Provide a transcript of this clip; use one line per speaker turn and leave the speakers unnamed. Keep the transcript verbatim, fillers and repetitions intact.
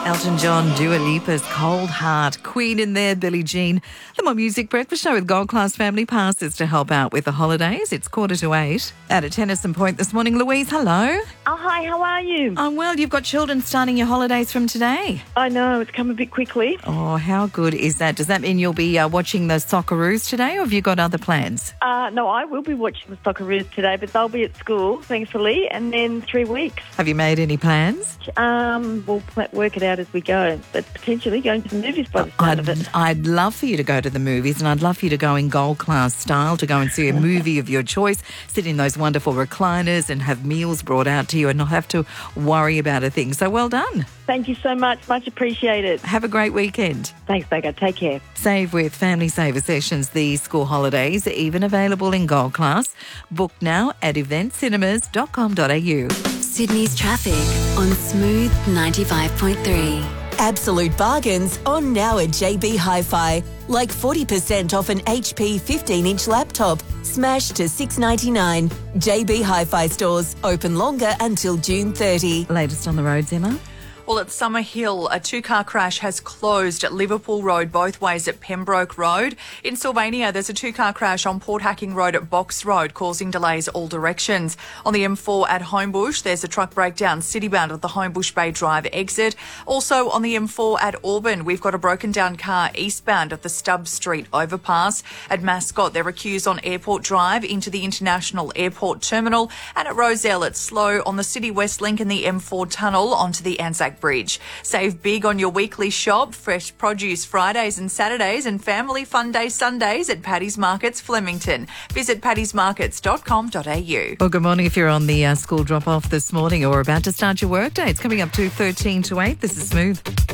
Elton John, Dua Lipa's Cold Heart, Queen in there, Billie Jean. The More Music Breakfast Show with Gold Class Family Passes to help out with the holidays. It's quarter to eight. Out at Tennyson Point this morning. Louise, hello.
Oh, hi, how are you?
I'm well. You've got children starting your holidays from today.
I know, it's come a bit quickly.
Oh, how good is that? Does that mean you'll be uh, watching the Socceroos today, or have you got other plans?
Uh, no, I will be watching the Socceroos today, but they'll be at school, thankfully, and then three weeks.
Have you made any plans?
Um, we'll pl- work it out as we go, but potentially going to the movies by the sound
I'd,
of it.
I'd love for you to go to the movies, and I'd love for you to go in gold class style to go and see a movie of your choice, sit in those wonderful recliners and have meals brought out to you and not have to worry about a thing. So well done.
Thank you so much. Much appreciated.
Have a great weekend.
Thanks, Becca. Take care.
Save with Family Saver Sessions. These school holidays are even available in gold class. Book now at event cinemas dot com dot a u.
Sydney's traffic on Smooth ninety-five point three.
Absolute bargains on now at J B Hi-Fi. Like forty percent off an H P fifteen-inch laptop. Smashed to six ninety-nine. J B Hi-Fi stores open longer until June thirtieth.
Latest on the roads, Emma?
Well, at Summer Hill, a two-car crash has closed at Liverpool Road both ways at Pembroke Road. In Sylvania, there's a two-car crash on Port Hacking Road at Box Road, causing delays all directions. On the M four at Homebush, there's a truck breakdown citybound at the Homebush Bay Drive exit. Also on the M four at Auburn, we've got a broken-down car eastbound at the Stubbs Street overpass. At Mascot, there are queues on Airport Drive into the International Airport Terminal. And at Rozelle, it's slow on the City West Link and the M four tunnel onto the Anzac Bridge. Save big on your weekly shop. Fresh produce Fridays and Saturdays and family fun day Sundays at Paddy's Markets Flemington. Visit paddys markets dot com dot a u.
Well, good morning if you're on the uh, school drop-off this morning or about to start your workday. It's coming up to thirteen to eight. This is Smooth.